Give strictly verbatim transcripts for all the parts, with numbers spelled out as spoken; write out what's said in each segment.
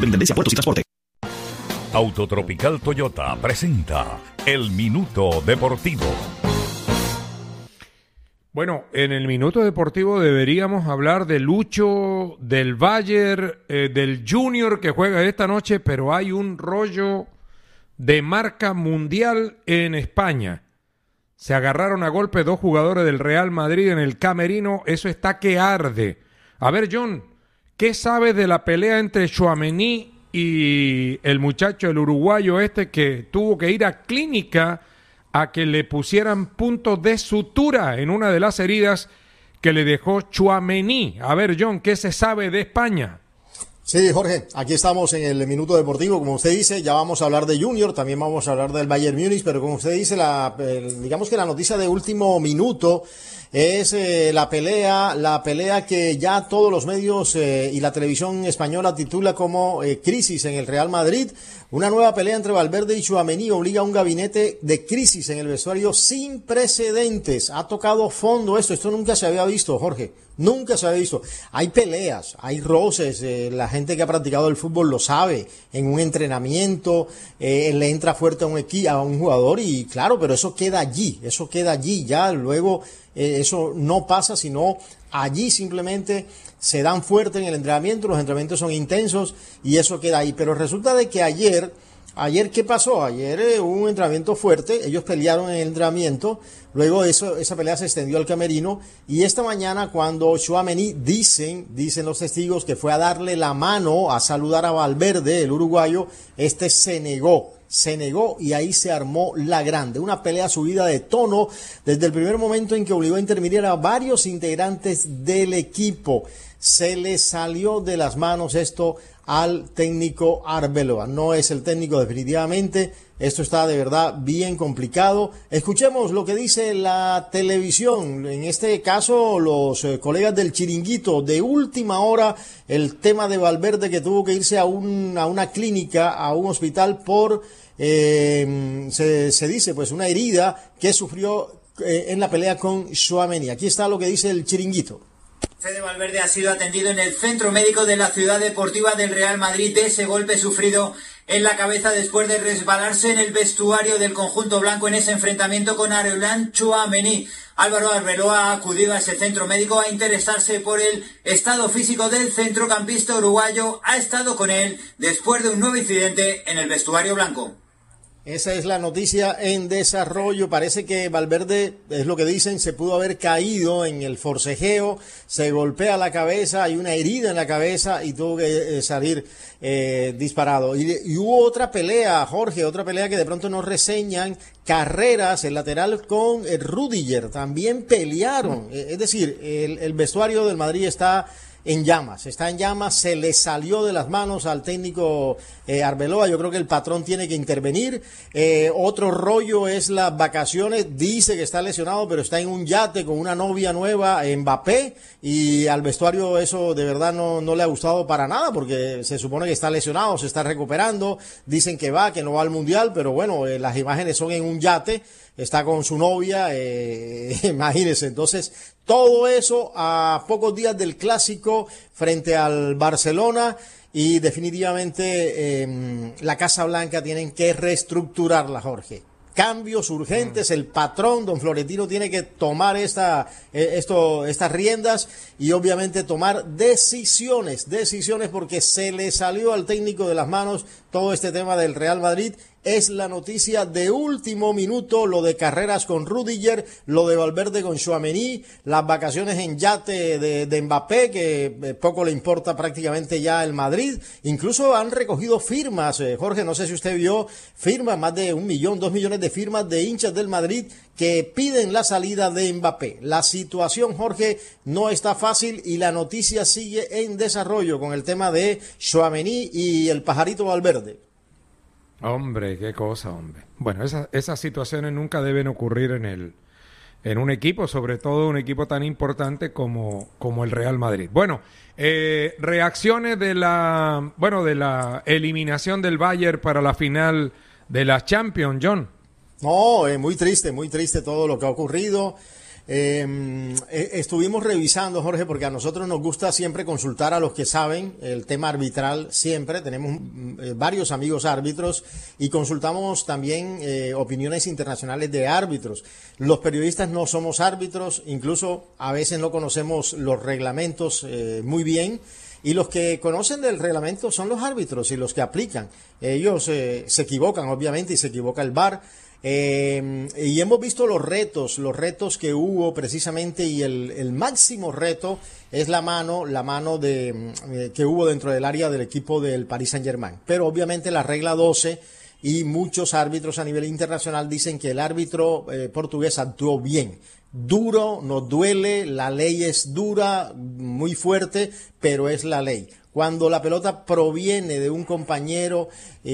Intendencia Puertos y Transporte. Autotropical Toyota presenta El Minuto Deportivo. Bueno, en el Minuto Deportivo deberíamos hablar de Lucho, del Bayern, eh, del Junior que juega esta noche, pero hay un rollo de marca mundial en España. Se agarraron a golpe dos jugadores del Real Madrid en el camerino, eso está que arde. A ver, John, ¿qué sabes de la pelea entre Tchouaméni y el muchacho, el uruguayo este, que tuvo que ir a clínica a que le pusieran puntos de sutura en una de las heridas que le dejó Tchouaméni? A ver, John, ¿qué se sabe de España? Sí, Jorge, aquí estamos en el Minuto Deportivo, como usted dice, ya vamos a hablar de Junior, también vamos a hablar del Bayern Múnich, pero como usted dice, la, el, digamos que la noticia de último minuto es eh, la pelea, la pelea que ya todos los medios eh, y la televisión española titula como eh, crisis en el Real Madrid. Una nueva pelea entre Valverde y Tchouaméni obliga a un gabinete de crisis en el vestuario sin precedentes. Ha tocado fondo esto, esto nunca se había visto, Jorge, nunca se había visto. Hay peleas, hay roces, eh, la gente que ha practicado el fútbol lo sabe, en un entrenamiento, eh, le entra fuerte a un equi- a un jugador y claro, pero eso queda allí, eso queda allí, ya luego eh, eso no pasa, sino allí simplemente se dan fuerte en el entrenamiento, los entrenamientos son intensos y eso queda ahí. Pero resulta de que ayer, ayer ¿qué pasó? Ayer eh, hubo un entrenamiento fuerte, ellos pelearon en el entrenamiento, luego eso, esa pelea se extendió al camerino y esta mañana cuando Tchouaméni, dicen, dicen los testigos que fue a darle la mano, a saludar a Valverde, el uruguayo, este se negó. Se negó y ahí se armó la grande. Una pelea subida de tono desde el primer momento en que obligó a intervenir a varios integrantes del equipo. Se le salió de las manos esto al técnico Arbeloa. No es el técnico definitivamente. Esto está de verdad bien complicado. Escuchemos lo que dice la televisión. En este caso, los eh, colegas del Chiringuito. De última hora, el tema de Valverde que tuvo que irse a, un, a una clínica, a un hospital por, eh, se, se dice, pues una herida que sufrió eh, en la pelea con Tchouaméni. Aquí está lo que dice el Chiringuito. Fede Valverde ha sido atendido en el centro médico de la ciudad deportiva del Real Madrid de ese golpe sufrido en la cabeza después de resbalarse en el vestuario del conjunto blanco en ese enfrentamiento con Aurélien Tchouaméni. Álvaro Arbeloa ha acudido a ese centro médico a interesarse por el estado físico del centrocampista uruguayo. Ha estado con él después de un nuevo incidente en el vestuario blanco. Esa es la noticia en desarrollo. Parece que Valverde, es lo que dicen, se pudo haber caído en el forcejeo, se golpea la cabeza, hay una herida en la cabeza y tuvo que eh, salir eh, disparado. Y, y hubo otra pelea, Jorge, otra pelea que de pronto nos reseñan, Carreras, el lateral con el Rüdiger, también pelearon. Mm. Es decir, el, el vestuario del Madrid está en llamas, está en llamas, se le salió de las manos al técnico eh, Arbeloa. Yo creo que el patrón tiene que intervenir. Eh, otro rollo es las vacaciones, dice que está lesionado, pero está en un yate con una novia nueva, Mbappé, y al vestuario eso de verdad no, no le ha gustado para nada, porque se supone que está lesionado, se está recuperando, dicen que va, que no va al Mundial, pero bueno, eh, las imágenes son en un yate, está con su novia, eh, imagínense. Entonces, todo eso a pocos días del clásico frente al Barcelona y definitivamente eh, la Casa Blanca tienen que reestructurarla, Jorge. Cambios urgentes, mm. el patrón, don Florentino, tiene que tomar esta, eh, esto, estas riendas y obviamente tomar decisiones, decisiones porque se le salió al técnico de las manos todo este tema del Real Madrid. Es la noticia de último minuto, lo de Carreras con Rüdiger, lo de Valverde con Tchouaméni, las vacaciones en yate de, de Mbappé, que poco le importa prácticamente ya el Madrid. Incluso han recogido firmas, eh, Jorge, no sé si usted vio, firmas, más de un millón, dos millones de firmas de hinchas del Madrid que piden la salida de Mbappé. La situación, Jorge, no está fácil y la noticia sigue en desarrollo con el tema de Tchouaméni y el pajarito Valverde. Hombre, qué cosa, hombre. Bueno, esas, esas situaciones nunca deben ocurrir en el en un equipo, sobre todo un equipo tan importante como, como el Real Madrid. Bueno, eh, reacciones de la bueno de la eliminación del Bayern para la final de la Champions, John. No, eh, muy triste, muy triste todo lo que ha ocurrido. Eh, estuvimos revisando, Jorge, porque a nosotros nos gusta siempre consultar a los que saben el tema arbitral, siempre tenemos eh, varios amigos árbitros y consultamos también eh, opiniones internacionales de árbitros. Los periodistas no somos árbitros, incluso a veces no conocemos los reglamentos eh, muy bien. Y los que conocen del reglamento son los árbitros y los que aplican. Ellos eh, se equivocan, obviamente, y se equivoca el V A R. Eh, y hemos visto los retos, los retos que hubo precisamente, y el, el máximo reto es la mano, la mano de eh, que hubo dentro del área del equipo del Paris Saint-Germain. Pero obviamente la regla doce y muchos árbitros a nivel internacional dicen que el árbitro eh, portugués actuó bien. Duro, nos duele, la ley es dura, muy fuerte, pero es la ley. Cuando la pelota proviene de un compañero,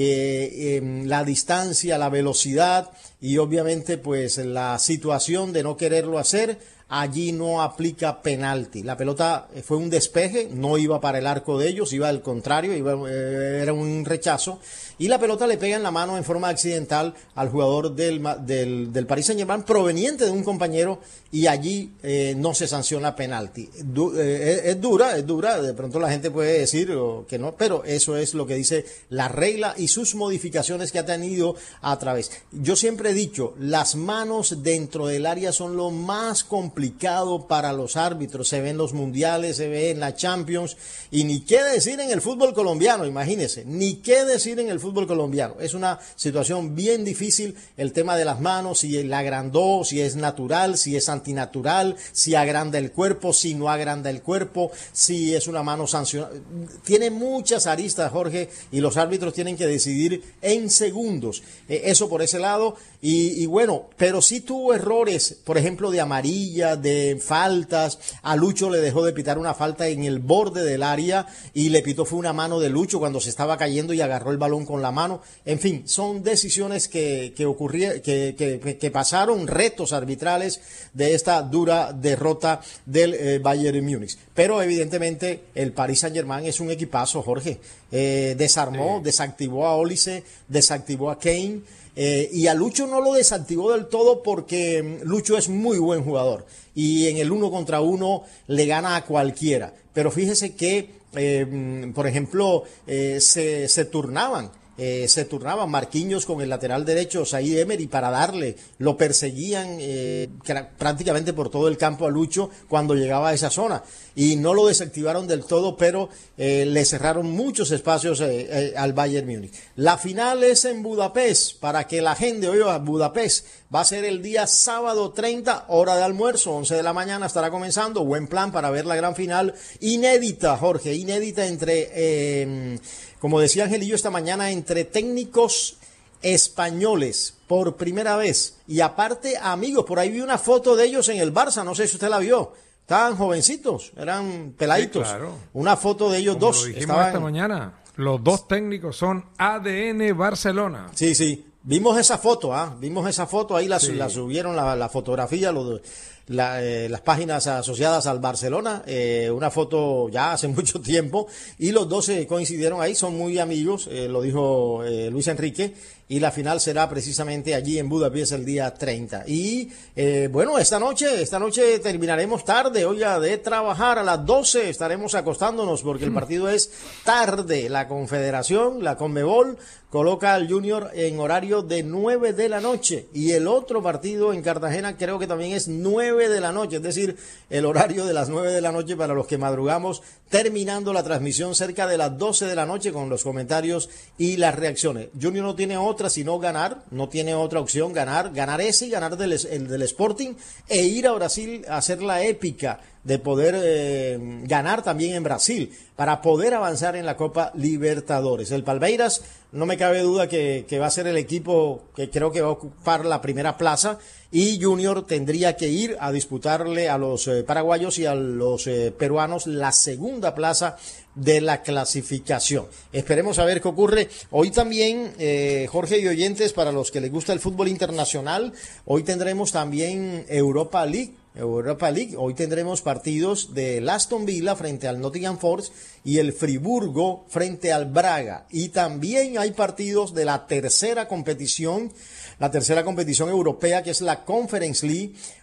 eh, eh, la distancia, la velocidad y obviamente pues la situación de no quererlo hacer, allí no aplica penalti. La pelota fue un despeje, no iba para el arco de ellos, iba al contrario, iba, eh, era un rechazo, y la pelota le pega en la mano en forma accidental al jugador del, del, del Paris Saint-Germain proveniente de un compañero, y allí eh, no se sanciona penalti. Du, eh, es, es dura, es dura, de pronto la gente puede decir que no, pero eso es lo que dice la regla y sus modificaciones que ha tenido a través. Yo siempre he dicho, las manos dentro del área son lo más complicado para los árbitros. Se ve en los mundiales, se ve en la Champions, y ni qué decir en el fútbol colombiano, imagínense, ni qué decir en el fútbol colombiano. Es una situación bien difícil el tema de las manos, si la agrandó, si es natural, si es antinatural, si agranda el cuerpo, si no agranda el cuerpo, si es una mano sancionada. Tiene muchas aristas, Jorge, y los árbitros tienen que decidir en segundos. Eh, eso por ese lado, y, y bueno, pero sí tuvo errores, por ejemplo, de amarilla, de faltas. A Lucho le dejó de pitar una falta en el borde del área y le pitó fue una mano de Lucho cuando se estaba cayendo y agarró el balón con la mano. En fin, son decisiones que, que ocurrieron, que, que, que pasaron, retos arbitrales de esta dura derrota del eh, Bayern Múnich. Pero evidentemente el Paris Saint-Germain es un equipazo, Jorge. Eh, desarmó, sí. desactivó a Olise, desactivó a Kane. Eh, y a Lucho no lo desactivó del todo porque Lucho es muy buen jugador y en el uno contra uno le gana a cualquiera. Pero fíjese que, eh, por ejemplo, eh, se, se turnaban. Eh, se turnaban Marquinhos con el lateral derecho, Said Emery, para darle, lo perseguían eh, prácticamente por todo el campo a Lucho cuando llegaba a esa zona, y no lo desactivaron del todo, pero eh, le cerraron muchos espacios eh, eh, al Bayern Múnich. La final es en Budapest, para que la gente oiga, Budapest va a ser el día sábado treinta, hora de almuerzo, once de la mañana estará comenzando. Buen plan para ver la gran final, inédita, Jorge, inédita entre... Eh, como decía Angelillo esta mañana, entre técnicos españoles por primera vez. Y aparte, amigos, por ahí vi una foto de ellos en el Barça, no sé si usted la vio. Estaban jovencitos, eran peladitos. Sí, claro. Una foto de ellos como dos. Lo dijimos estaban... esta mañana, los dos técnicos son A D N Barcelona. Sí, sí. Vimos esa foto, ¿ah? ¿eh? Vimos esa foto, ahí la, sí. la subieron, la, la fotografía, los... La, eh, las páginas asociadas al Barcelona, eh, una foto ya hace mucho tiempo, y los dos se coincidieron ahí, son muy amigos, eh, lo dijo eh, Luis Enrique, y la final será precisamente allí en Budapest el día treinta. Y eh, bueno, esta noche, esta noche terminaremos tarde, oiga, de trabajar a las doce, estaremos acostándonos porque el partido es tarde. La Confederación, la Conmebol, coloca al Junior en horario de nueve de la noche, y el otro partido en Cartagena creo que también es nueve de la noche, es decir, el horario de las nueve de la noche para los que madrugamos, terminando la transmisión cerca de las doce de la noche con los comentarios y las reacciones. Junior no tiene otra sino ganar, no tiene otra opción, ganar, ganar ese y ganar del, el del Sporting, e ir a Brasil a hacer la épica de poder eh, ganar también en Brasil para poder avanzar en la Copa Libertadores. El Palmeiras, no me cabe duda que, que va a ser el equipo que creo que va a ocupar la primera plaza, y Junior tendría que ir a disputarle a los eh, paraguayos y a los eh, peruanos la segunda plaza de la clasificación. Esperemos a ver qué ocurre. Hoy también, eh, Jorge y oyentes, para los que les gusta el fútbol internacional, hoy tendremos también Europa League. Europa League, hoy tendremos partidos de Aston Villa frente al Nottingham Forest y el Friburgo frente al Braga, y también hay partidos de la tercera competición, la tercera competición europea, que es la Conference League.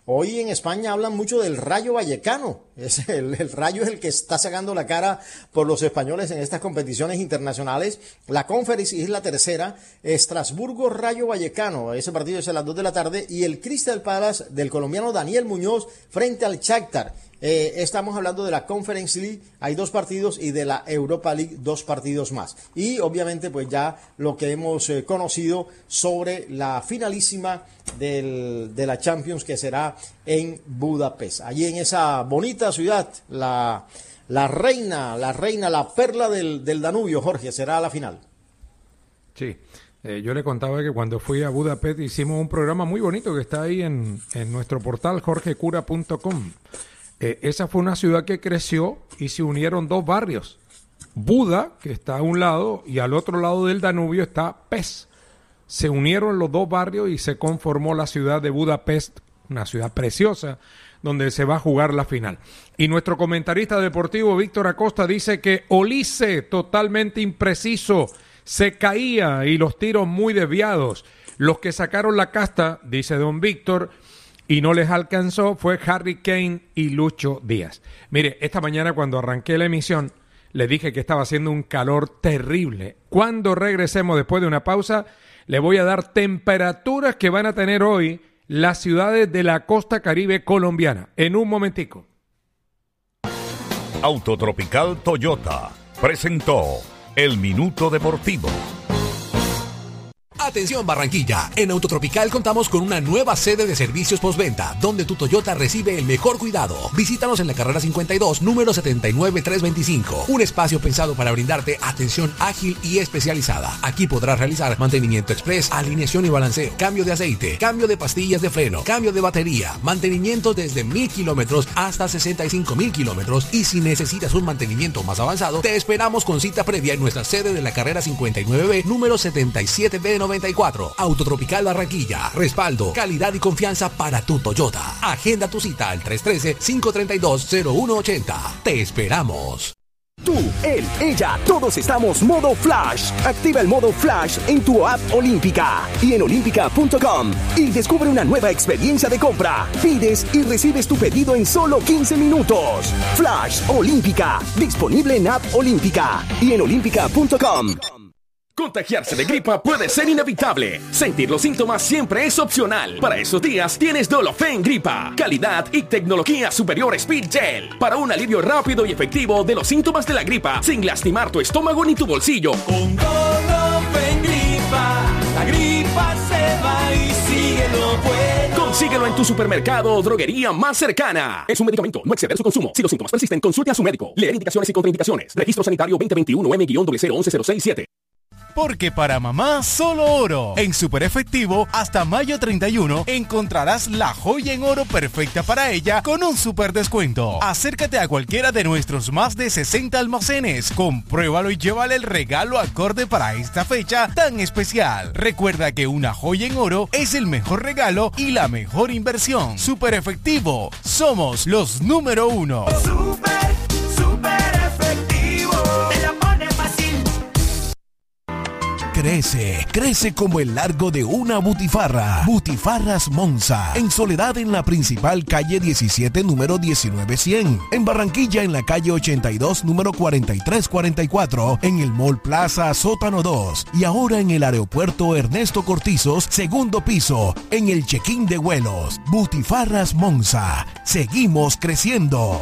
Hoy en España hablan mucho del Rayo Vallecano. Es el, el Rayo es el que está sacando la cara por los españoles en estas competiciones internacionales. La Conference es la tercera. Estrasburgo Rayo Vallecano. Ese partido es a las dos de la tarde. Y el Crystal Palace del colombiano Daniel Muñoz frente al Shakhtar. Eh, estamos hablando de la Conference League, hay dos partidos, y de la Europa League dos partidos más. Y obviamente pues ya lo que hemos eh, conocido sobre la finalísima del, de la Champions, que será en Budapest. Allí en esa bonita ciudad, la, la reina, la reina, la perla del, del Danubio, Jorge, será la final. Sí. Eh, yo le contaba que cuando fui a Budapest hicimos un programa muy bonito que está ahí en, en nuestro portal jorge cura punto com. Eh, esa fue una ciudad que creció y se unieron dos barrios. Buda, que está a un lado, y al otro lado del Danubio está Pest. Se unieron los dos barrios y se conformó la ciudad de Budapest, una ciudad preciosa, donde se va a jugar la final. Y nuestro comentarista deportivo, Víctor Acosta, dice que Olise, totalmente impreciso, se caía y los tiros muy desviados. Los que sacaron la casta, dice don Víctor, y no les alcanzó, fue Harry Kane y Lucho Díaz. Mire, esta mañana cuando arranqué la emisión, le dije que estaba haciendo un calor terrible. Cuando regresemos después de una pausa, le voy a dar temperaturas que van a tener hoy las ciudades de la costa caribe colombiana. En un momentico. Autotropical Toyota presentó El Minuto Deportivo. Atención Barranquilla, en Autotropical contamos con una nueva sede de servicios postventa, donde tu Toyota recibe el mejor cuidado. Visítanos en la carrera cincuenta y dos, número setenta y nueve trescientos veinticinco. Un espacio pensado para brindarte atención ágil y especializada. Aquí podrás realizar mantenimiento express, alineación y balanceo, cambio de aceite, cambio de pastillas de freno, cambio de batería, mantenimiento desde mil kilómetros hasta sesenta y cinco mil kilómetros. Y si necesitas un mantenimiento más avanzado, te esperamos con cita previa en nuestra sede de la carrera cincuenta y nueve B, número setenta y siete B noventa y cuatro. Autotropical Barranquilla. Respaldo, calidad y confianza para tu Toyota. Agenda tu cita al tres uno tres, cinco tres dos, cero uno ocho cero. Te esperamos. Tú, él, ella, todos estamos modo Flash. Activa el modo Flash en tu app Olímpica y en olímpica punto com y descubre una nueva experiencia de compra. Pides y recibes tu pedido en solo quince minutos. Flash Olímpica, disponible en app Olímpica y en olímpica punto com. Contagiarse de gripa puede ser inevitable. Sentir los síntomas siempre es opcional. Para esos días tienes Dolofen Gripa. Calidad y tecnología superior Speed Gel. Para un alivio rápido y efectivo de los síntomas de la gripa, sin lastimar tu estómago ni tu bolsillo. Con Dolofen Gripa, la gripa se va y sigue lo bueno. Consíguelo en tu supermercado o droguería más cercana. Es un medicamento, no exceder su consumo. Si los síntomas persisten, consulte a su médico. Leer indicaciones y contraindicaciones. Registro sanitario veinte veintiuno M cero cero once cero seis siete. Porque para mamá solo oro. En Super Efectivo, hasta mayo treinta y uno, encontrarás la joya en oro perfecta para ella con un super descuento. Acércate a cualquiera de nuestros más de sesenta almacenes, compruébalo y llévale el regalo acorde para esta fecha tan especial. Recuerda que una joya en oro es el mejor regalo y la mejor inversión. Super Efectivo, somos los número uno. Super, super efectivo. Te la pone fácil. Crece, crece como el largo de una butifarra. Butifarras Monza. En Soledad, en la principal calle diecisiete, número diecinueve cien. En Barranquilla, en la calle ochenta y dos, número cuarenta y tres cuarenta y cuatro. En el Mall Plaza, sótano dos. Y ahora en el aeropuerto Ernesto Cortizos, segundo piso. En el check-in de vuelos. Butifarras Monza. Seguimos creciendo.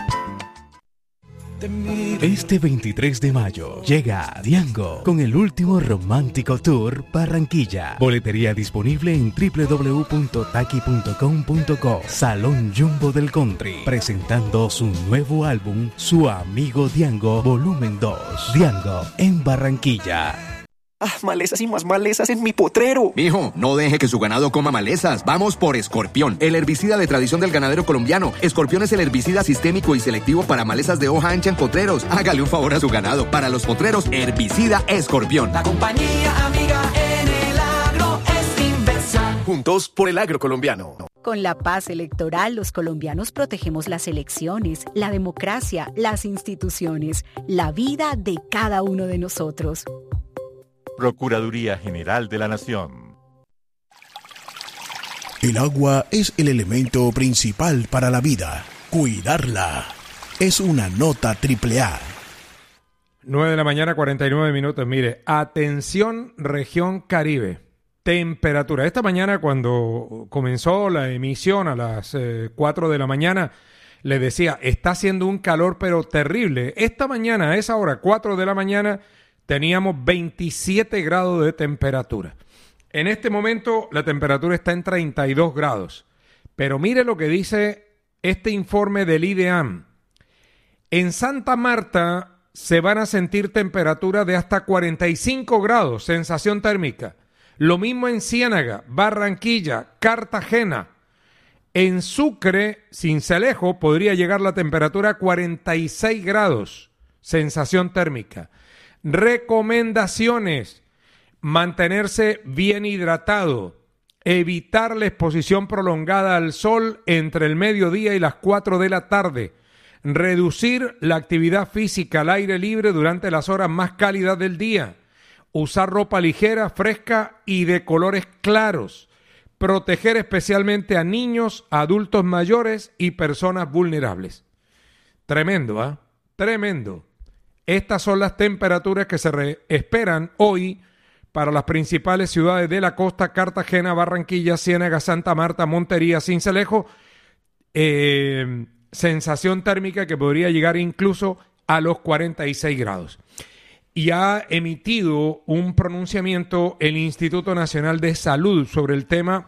Este veintitrés de mayo llega Diango con el último romántico tour Barranquilla. Boletería disponible en doble u doble u doble u punto taki punto com punto co. Salón Jumbo del Country, presentando su nuevo álbum, Su Amigo Diango, volumen dos. Diango en Barranquilla. Ah, malezas y más malezas en mi potrero. Mijo, no deje que su ganado coma malezas. Vamos por Escorpión, el herbicida de tradición del ganadero colombiano. Escorpión es el herbicida sistémico y selectivo para malezas de hoja ancha en potreros. Hágale un favor a su ganado. Para los potreros, herbicida Escorpión. La compañía amiga en el agro es Inversa. Juntos por el agro colombiano. Con la paz electoral, los colombianos protegemos las elecciones, la democracia, las instituciones, la vida de cada uno de nosotros. Procuraduría General de la Nación. El agua es el elemento principal para la vida. Cuidarla es una nota triple A. nueve de la mañana, cuarenta y nueve minutos. Mire, atención región Caribe. Temperatura. Esta mañana cuando comenzó la emisión a las eh, cuatro de la mañana, le decía, está haciendo un calor pero terrible. Esta mañana, a esa hora, cuatro de la mañana, teníamos veintisiete grados de temperatura. En este momento la temperatura está en treinta y dos grados. Pero mire lo que dice este informe del IDEAM. En Santa Marta se van a sentir temperaturas de hasta cuarenta y cinco grados, sensación térmica. Lo mismo en Ciénaga, Barranquilla, Cartagena. En Sucre, Sincelejo, podría llegar la temperatura a cuarenta y seis grados, sensación térmica. Recomendaciones: mantenerse bien hidratado, evitar la exposición prolongada al sol entre el mediodía y las cuatro de la tarde, reducir la actividad física al aire libre durante las horas más cálidas del día, usar ropa ligera, fresca y de colores claros, proteger especialmente a niños, adultos mayores y personas vulnerables. Tremendo, ¿ah? ¿eh? Tremendo. Estas son las temperaturas que se re- esperan hoy para las principales ciudades de la costa: Cartagena, Barranquilla, Ciénaga, Santa Marta, Montería, Sincelejo. Eh, sensación térmica que podría llegar incluso a los cuarenta y seis grados. Y ha emitido un pronunciamiento el Instituto Nacional de Salud sobre el tema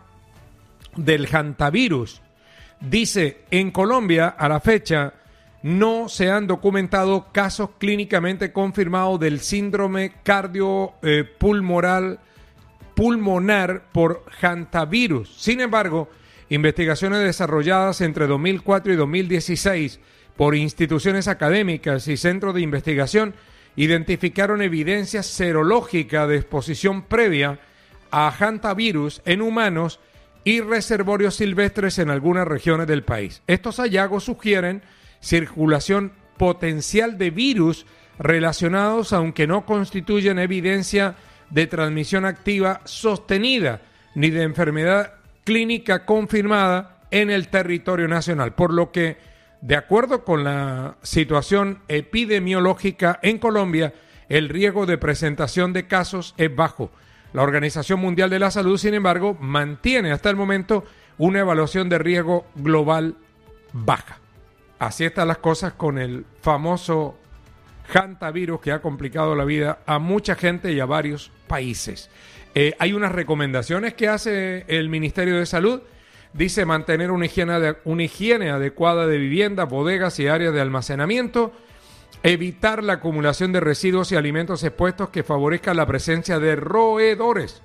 del hantavirus. Dice, en Colombia, a la fecha, no se han documentado casos clínicamente confirmados del síndrome cardiopulmonar eh, pulmonar por hantavirus. Sin embargo, investigaciones desarrolladas entre dos mil cuatro y dos mil dieciséis por instituciones académicas y centros de investigación identificaron evidencia serológica de exposición previa a hantavirus en humanos y reservorios silvestres en algunas regiones del país. Estos hallazgos sugieren circulación potencial de virus relacionados, aunque no constituyen evidencia de transmisión activa sostenida ni de enfermedad clínica confirmada en el territorio nacional, por lo que, de acuerdo con la situación epidemiológica en Colombia, el riesgo de presentación de casos es bajo. La Organización Mundial de la Salud, sin embargo, mantiene hasta el momento una evaluación de riesgo global baja. Así están las cosas con el famoso hantavirus que ha complicado la vida a mucha gente y a varios países. Eh, hay unas recomendaciones que hace el Ministerio de Salud. Dice mantener una higiene, de, una higiene adecuada de viviendas, bodegas y áreas de almacenamiento, evitar la acumulación de residuos y alimentos expuestos que favorezcan la presencia de roedores,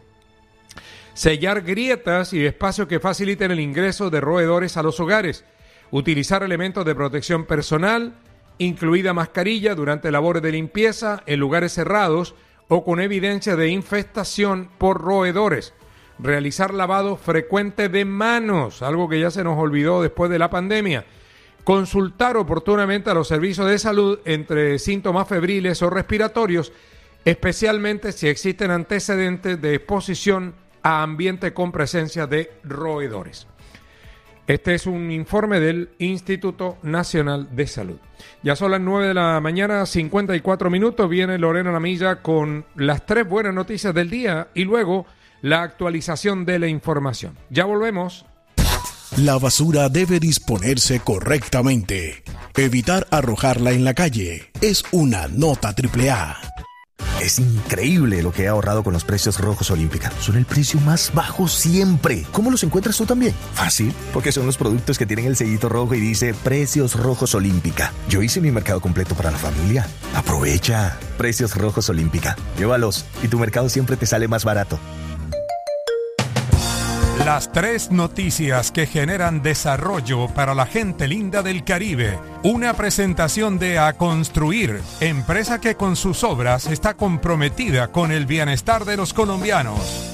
sellar grietas y espacios que faciliten el ingreso de roedores a los hogares, utilizar elementos de protección personal, incluida mascarilla durante labores de limpieza en lugares cerrados o con evidencia de infestación por roedores. Realizar lavado frecuente de manos, algo que ya se nos olvidó después de la pandemia. Consultar oportunamente a los servicios de salud entre síntomas febriles o respiratorios, especialmente si existen antecedentes de exposición a ambiente con presencia de roedores. Este es un informe del Instituto Nacional de Salud. Ya son las nueve de la mañana, cincuenta y cuatro minutos. Viene Lorena Lamilla con las tres buenas noticias del día y luego la actualización de la información. Ya volvemos. La basura debe disponerse correctamente. Evitar arrojarla en la calle es una nota triple A. Es increíble lo que he ahorrado con los precios rojos Olímpica. Son el precio más bajo siempre. ¿Cómo los encuentras tú también? Fácil, porque son los productos que tienen el sellito rojo y dice Precios Rojos Olímpica. Yo hice mi mercado completo para la familia. Aprovecha. Precios Rojos Olímpica. Llévalos y tu mercado siempre te sale más barato. Las tres noticias que generan desarrollo para la gente linda del Caribe. Una presentación de A Construir, empresa que con sus obras está comprometida con el bienestar de los colombianos.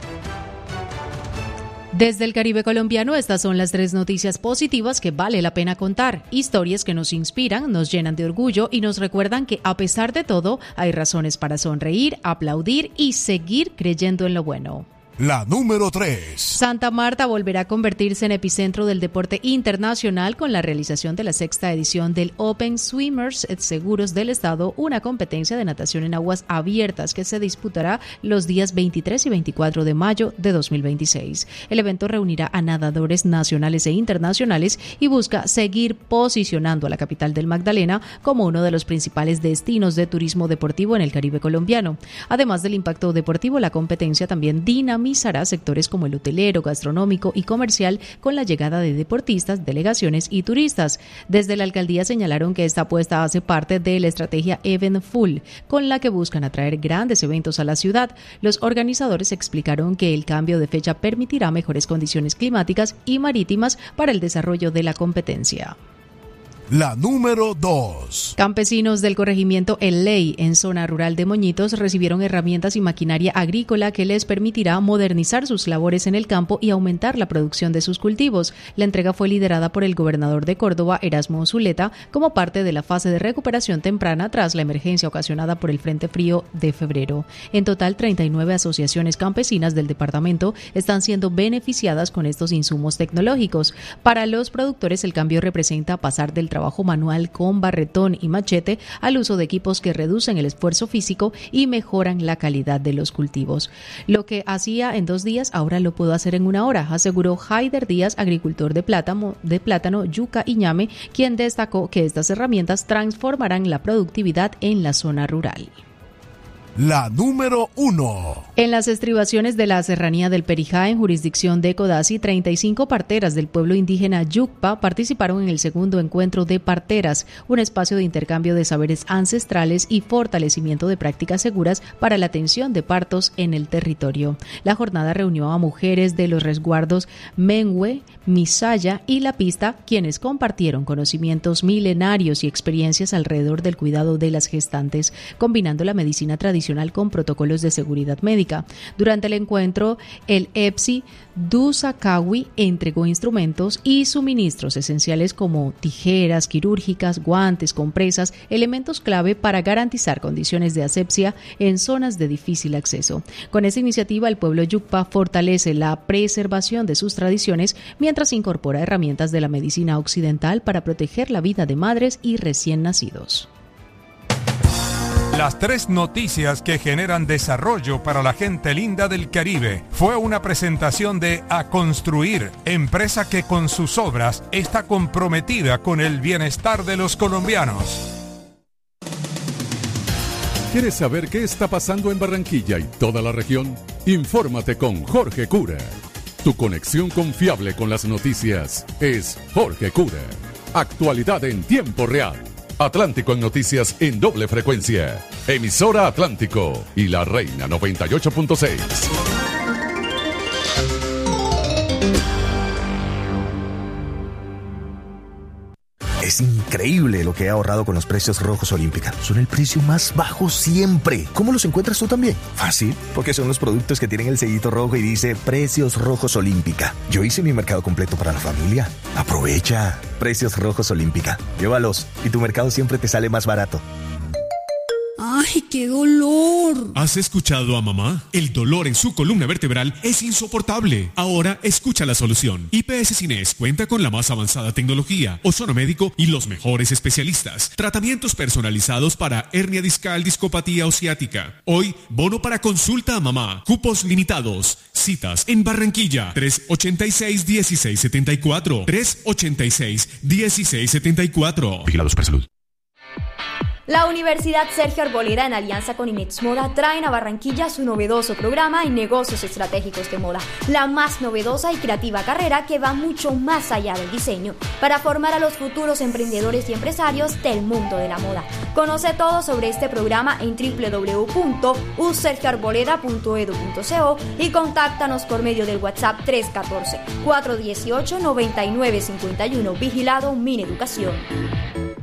Desde el Caribe colombiano, estas son las tres noticias positivas que vale la pena contar. Historias que nos inspiran, nos llenan de orgullo y nos recuerdan que, a pesar de todo, hay razones para sonreír, aplaudir y seguir creyendo en lo bueno. La número tres. Santa Marta volverá a convertirse en epicentro del deporte internacional con la realización de la sexta edición del Open Swimmers Seguros del Estado, una competencia de natación en aguas abiertas que se disputará los días veintitrés y veinticuatro de mayo de dos mil veintiséis. El evento reunirá a nadadores nacionales e internacionales y busca seguir posicionando a la capital del Magdalena como uno de los principales destinos de turismo deportivo en el Caribe colombiano. Además del impacto deportivo, la competencia también dinamizará sectores como el hotelero, gastronómico y comercial con la llegada de deportistas, delegaciones y turistas. Desde la alcaldía señalaron que esta apuesta hace parte de la estrategia Eventful, con la que buscan atraer grandes eventos a la ciudad. Los organizadores explicaron que el cambio de fecha permitirá mejores condiciones climáticas y marítimas para el desarrollo de la competencia. La número dos. Campesinos del corregimiento El Ley, en zona rural de Moñitos, recibieron herramientas y maquinaria agrícola que les permitirá modernizar sus labores en el campo y aumentar la producción de sus cultivos. La entrega fue liderada por el gobernador de Córdoba, Erasmo Zuleta, como parte de la fase de recuperación temprana tras la emergencia ocasionada por el Frente Frío de febrero. En total, treinta y nueve asociaciones campesinas del departamento están siendo beneficiadas con estos insumos tecnológicos. Para los productores, el cambio representa pasar del trabajo trabajo manual con barretón y machete al uso de equipos que reducen el esfuerzo físico y mejoran la calidad de los cultivos. Lo que hacía en dos días, ahora lo puedo hacer en una hora, aseguró Haider Díaz, agricultor de plátano, de plátano, yuca y ñame, quien destacó que estas herramientas transformarán la productividad en la zona rural. La número uno. En las estribaciones de la serranía del Perijá, en jurisdicción de Codazzi, treinta y cinco parteras del pueblo indígena Yucpa participaron en el segundo encuentro de parteras, un espacio de intercambio de saberes ancestrales y fortalecimiento de prácticas seguras para la atención de partos en el territorio. La jornada reunió a mujeres de los resguardos Mengue, Misaya y La Pista, quienes compartieron conocimientos milenarios y experiencias alrededor del cuidado de las gestantes, combinando la medicina tradicional con protocolos de seguridad médica. Durante el encuentro, el E P S I Dusakawi entregó instrumentos y suministros esenciales como tijeras quirúrgicas, guantes, compresas, elementos clave para garantizar condiciones de asepsia en zonas de difícil acceso. Con esta iniciativa, el pueblo Yucpa fortalece la preservación de sus tradiciones mientras incorpora herramientas de la medicina occidental para proteger la vida de madres y recién nacidos. Las tres noticias que generan desarrollo para la gente linda del Caribe fue una presentación de A Construir, empresa que con sus obras está comprometida con el bienestar de los colombianos. ¿Quieres saber qué está pasando en Barranquilla y toda la región? Infórmate con Jorge Cura. Tu conexión confiable con las noticias es Jorge Cura. Actualidad en tiempo real. Atlántico en noticias en doble frecuencia. Emisora Atlántico y La Reina noventa y ocho punto seis. Es increíble lo que he ahorrado con los precios Rojos Olímpica. Son el precio más bajo siempre. ¿Cómo los encuentras tú también? Fácil, porque son los productos que tienen el sellito rojo y dice Precios Rojos Olímpica. Yo hice mi mercado completo para la familia. Aprovecha. Precios Rojos Olímpica. Llévalos y tu mercado siempre te sale más barato. ¡Ay, qué dolor! ¿Has escuchado a mamá? El dolor en su columna vertebral es insoportable. Ahora escucha la solución. I P S Cines cuenta con la más avanzada tecnología, ozono médico y los mejores especialistas. Tratamientos personalizados para hernia discal, discopatía o ciática. Hoy, bono para consulta a mamá. Cupos limitados. Citas en Barranquilla. tres ochenta y seis, dieciséis setenta y cuatro. tres ochenta y seis, dieciséis setenta y cuatro. Vigilado Supersalud. La Universidad Sergio Arboleda, en alianza con Inex Moda, traen a Barranquilla su novedoso programa en negocios estratégicos de moda, la más novedosa y creativa carrera que va mucho más allá del diseño, para formar a los futuros emprendedores y empresarios del mundo de la moda. Conoce todo sobre este programa en doble u doble u doble u punto u sergio arboleda punto edu punto co y contáctanos por medio del WhatsApp tres uno cuatro, cuatro uno ocho, nueve nueve cinco uno, vigilado Mineducación.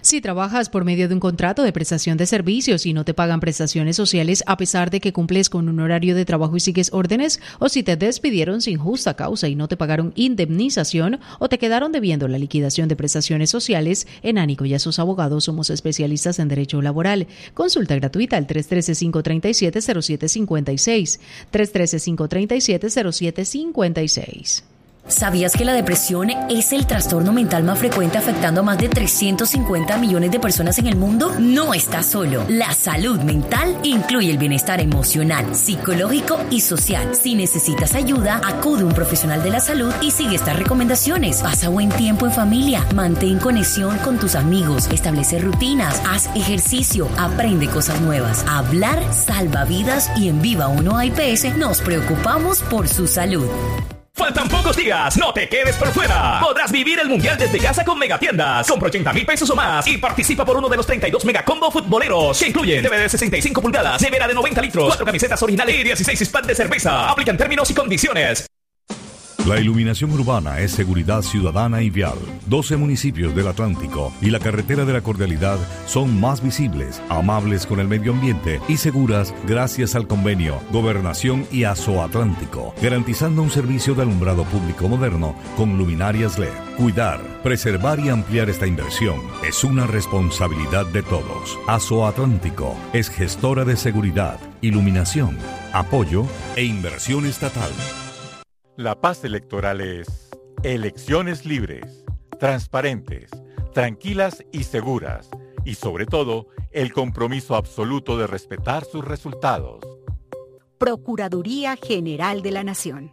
Si trabajas por medio de un contrato de prestación de servicios y no te pagan prestaciones sociales a pesar de que cumples con un horario de trabajo y sigues órdenes, o si te despidieron sin justa causa y no te pagaron indemnización o te quedaron debiendo la liquidación de prestaciones sociales, en Ánico y a sus abogados somos especialistas en derecho laboral. Consulta gratuita al tres uno tres, cinco tres siete, cero siete cinco seis, tres uno tres, cinco tres siete, cero siete cinco seis. ¿Sabías que la depresión es el trastorno mental más frecuente afectando a más de trescientos cincuenta millones de personas en el mundo? No estás solo. La salud mental incluye el bienestar emocional, psicológico y social. Si necesitas ayuda, acude a un profesional de la salud y sigue estas recomendaciones. Pasa buen tiempo en familia, mantén conexión con tus amigos, establece rutinas, haz ejercicio, aprende cosas nuevas. Hablar salva vidas y en Viva uno A I P S nos preocupamos por su salud. Faltan pocos días, no te quedes por fuera. Podrás vivir el mundial desde casa con Megatiendas. Compra ochenta mil pesos o más y participa por uno de los treinta y dos megacombo futboleros que incluyen T V de sesenta y cinco pulgadas, nevera de noventa litros, cuatro camisetas originales y dieciséis six-pack de cerveza. Aplican términos y condiciones. La iluminación urbana es seguridad ciudadana y vial. doce municipios del Atlántico y la carretera de la Cordialidad son más visibles, amables con el medio ambiente y seguras gracias al convenio Gobernación y Azoatlántico, garantizando un servicio de alumbrado público moderno con luminarias L E D. Cuidar, preservar y ampliar esta inversión es una responsabilidad de todos. Azoatlántico es gestora de seguridad, iluminación, apoyo e inversión estatal. La paz electoral es elecciones libres, transparentes, tranquilas y seguras, y sobre todo, el compromiso absoluto de respetar sus resultados. Procuraduría General de la Nación.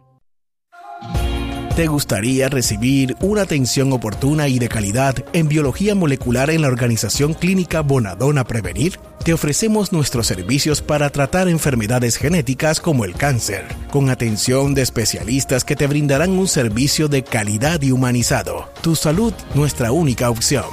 ¿Te gustaría recibir una atención oportuna y de calidad en biología molecular en la Organización Clínica Bonadona Prevenir? Te ofrecemos nuestros servicios para tratar enfermedades genéticas como el cáncer, con atención de especialistas que te brindarán un servicio de calidad y humanizado. Tu salud, nuestra única opción.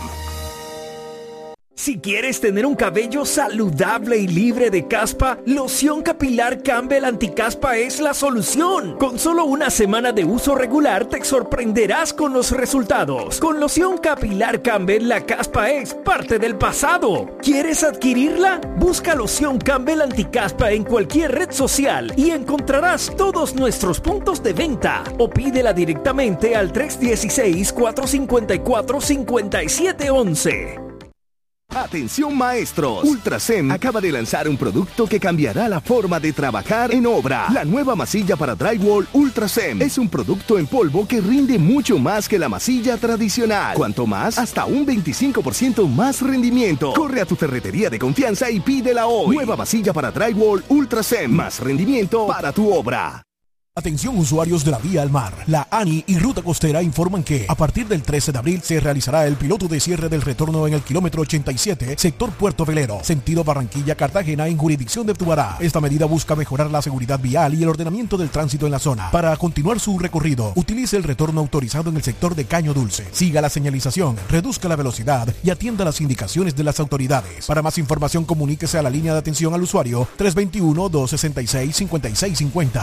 Si quieres tener un cabello saludable y libre de caspa, Loción Capilar Campbell Anticaspa es la solución. Con solo una semana de uso regular te sorprenderás con los resultados. Con Loción Capilar Campbell la caspa es parte del pasado. ¿Quieres adquirirla? Busca Loción Campbell Anticaspa en cualquier red social y encontrarás todos nuestros puntos de venta. O pídela directamente al tres uno seis, cuatro cinco cuatro, cinco siete uno uno. Atención maestros, Ultrasem acaba de lanzar un producto que cambiará la forma de trabajar en obra. La nueva masilla para drywall Ultrasem es un producto en polvo que rinde mucho más que la masilla tradicional. Cuanto más, hasta un veinticinco por ciento más rendimiento. Corre a tu ferretería de confianza y pídela hoy. Nueva masilla para drywall Ultrasem, más rendimiento para tu obra. Atención usuarios de la vía al mar. La ANI y Ruta Costera informan que a partir del trece de abril se realizará el piloto de cierre del retorno en el kilómetro ochenta y siete, sector Puerto Velero, sentido Barranquilla-Cartagena en jurisdicción de Tubará. Esta medida busca mejorar la seguridad vial y el ordenamiento del tránsito en la zona. Para continuar su recorrido, utilice el retorno autorizado en el sector de Caño Dulce. Siga la señalización, reduzca la velocidad y atienda las indicaciones de las autoridades. Para más información, comuníquese a la línea de atención al usuario tres dos uno, dos seis seis, cinco seis cinco cero.